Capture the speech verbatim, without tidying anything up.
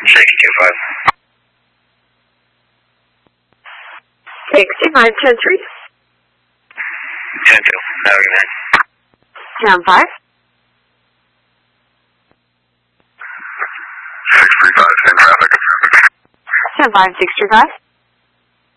six two five. six two five, ten three. ten two, Navigate nine. ten five. six three five, same traffic. ten five, six three five.